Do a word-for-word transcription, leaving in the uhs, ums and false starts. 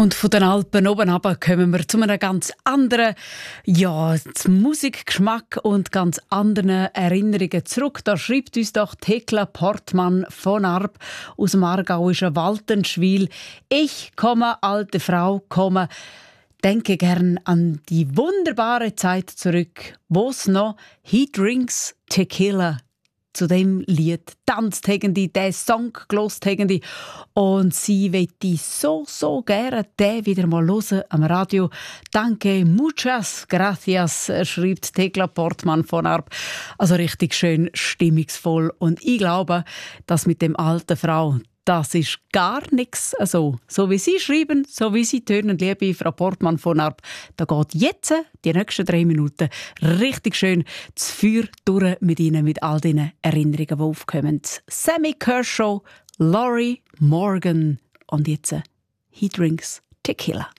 Und von den Alpen oben runter kommen wir zu einem ganz anderen ja, Musikgeschmack und ganz anderen Erinnerungen zurück. Da schreibt uns doch Thekla Portmann von Arp aus dem aargauischen Waltenschwil. Ich komme, alte Frau, komme, denke gern an die wunderbare Zeit zurück, wo es noch «He drinks tequila» zu dem Lied tanzt haben die, den Song gelost haben die. Und sie möchte so, so gerne den wieder mal hören am Radio. Danke, muchas gracias, schreibt Thekla Portmann von Arp. Also richtig schön stimmungsvoll. Und ich glaube, dass mit dem alten Frau, das ist gar nichts so. So wie Sie schreiben, so wie Sie tönen, liebe Frau Portmann von Arp, da geht jetzt die nächsten drei Minuten richtig schön das Feuer durch mit Ihnen, mit all diesen Erinnerungen, die aufkommen. Sammy Kershaw, Laurie Morgan und jetzt «He drinks tequila».